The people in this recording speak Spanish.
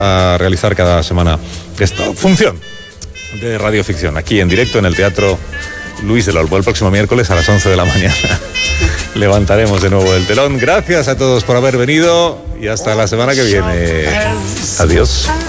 a realizar cada semana esta función de radioficción aquí en directo en el Teatro Luis del Olmo. El próximo miércoles a las 11 de la mañana levantaremos de nuevo el telón. Gracias a todos por haber venido y hasta la semana que viene. Adiós.